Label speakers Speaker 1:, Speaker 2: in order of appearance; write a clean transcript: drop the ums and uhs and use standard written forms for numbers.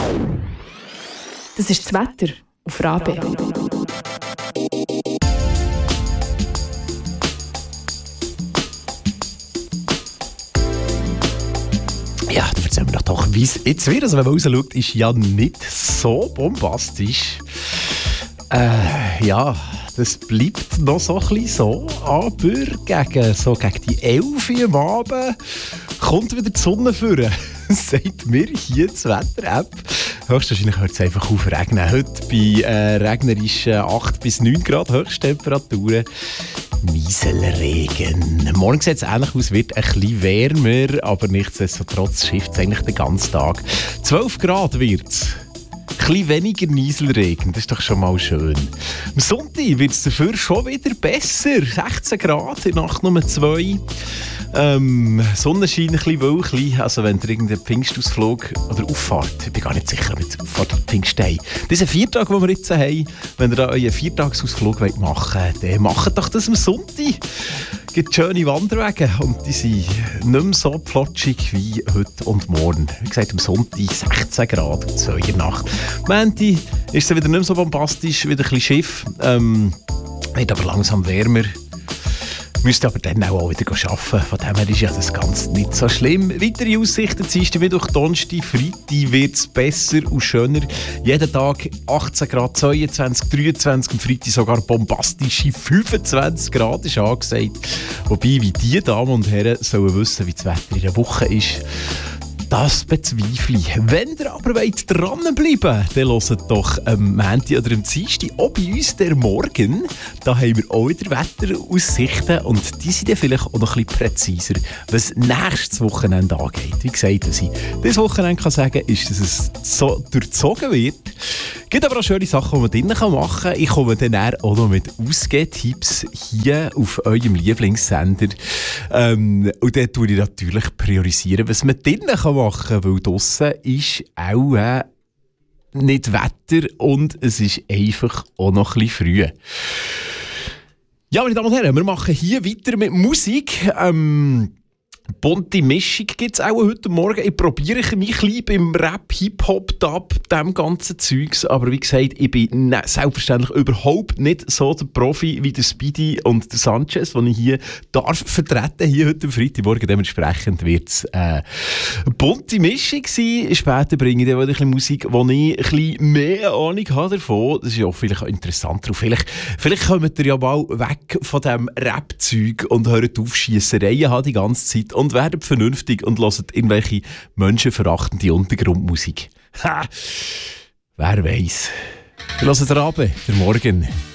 Speaker 1: Das ist das Wetter auf RABE.
Speaker 2: Ja, da erzählen wir doch, wie es jetzt wird. Also wenn man rausschaut, ist ja nicht so bombastisch. Ja, das bleibt noch so ein bisschen so. Aber gegen die 11 Uhr am Abend kommt wieder die Sonne vor. Sagt mir hier die Wetter-App. Höchstwahrscheinlich hört es einfach auf regnen. Heute bei regnerischen 8 bis 9 Grad Höchsttemperaturen. Nieselregen. Morgen sieht es ähnlich aus, wird ein bisschen wärmer, aber nichtsdestotrotz schifft es eigentlich den ganzen Tag. 12 Grad wird es. Ein bisschen weniger Nieselregen, das ist doch schon mal schön. Am Sonntag wird es dafür schon wieder besser. 16 Grad, in der Nacht nur 2. Sonnenschein, ein bisschen wölchli. Also wenn ihr irgendeinen Pfingstausflug oder Auffahrt, ich bin gar nicht sicher, ob jetzt Auffahrt oder Pfingstei. Dieser Viertag, den wir jetzt haben, wenn ihr da euren Viertagsausflug machen wollt, dann macht doch das am Sonntag. Es gibt schöne Wanderwege und die sind nicht mehr so pflotschig wie heute und morgen. Wie gesagt, am Sonntag 16 Grad und 2 in der Nacht. Am Montag ist es wieder nicht mehr so bombastisch, wieder ein bisschen Schiff. Wird aber langsam wärmer. Müsste aber dann auch wieder arbeiten. Von dem her ist ja das Ganze nicht so schlimm. Weitere Aussichten: Dienstag, Mittwoch, Donnerstag, Freitag wird es besser und schöner. Jeden Tag 18 Grad, 22, 23, am Freitag sogar bombastische 25 Grad ist angesagt. Wobei, wie die Damen und Herren sollen wissen, wie das Wetter in der Woche ist, das bezweifle ich. Wenn ihr aber dranbleiben wollt, dann hört doch am Montag oder am Dienstag auch bei uns der Morgen. Da haben wir auch wieder Wetteraussichten und die sind dann vielleicht auch noch ein bisschen präziser, was nächstes Wochenende angeht. Wie gesagt, was ich dieses Wochenende kann sagen, ist, dass es so durchzogen wird. Es gibt aber auch schöne Sachen, die man drinnen machen kann. Ich komme dann auch noch mit Ausgehtipps hier auf eurem Lieblingssender. Und dann tue ich natürlich priorisieren, was man drinnen machen kann, weil draussen ist auch nicht Wetter und es ist einfach auch noch ein bisschen früh. Ja, meine Damen und Herren, wir machen hier weiter mit Musik. Bunte Mischung gibt es auch heute Morgen. Ich probiere mich ein bisschen beim Rap, Hip-Hop, Dub, dem ganzen Zeugs. Aber wie gesagt, ich bin selbstverständlich überhaupt nicht so der Profi wie der Speedy und der Sanchez, den ich hier darf vertreten, hier heute am Freitagmorgen. Dementsprechend wird es eine bunte Mischung sein. Später bringe ich dann ein bisschen Musik, wo ich ein bisschen mehr Ahnung habe davon. Das ist ja auch vielleicht auch interessanter. Vielleicht kommt ihr ja mal weg von diesem Rap-Zeug und hört auf, Schiessereien die ganze Zeit und werdet vernünftig und hört irgendwelche menschenverachtende Untergrundmusik. Ha! Wer weiss. Wir hören den Abend, der Morgen.